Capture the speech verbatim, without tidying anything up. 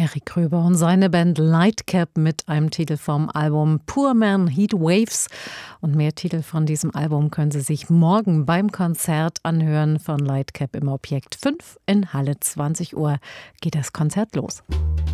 Eric Kröber und seine Band Lightcap mit einem Titel vom Album Poor Man Heatwaves. Und mehr Titel von diesem Album können Sie sich morgen beim Konzert anhören von Lightcap im Objekt fünf in Halle. zwanzig Uhr geht das Konzert los.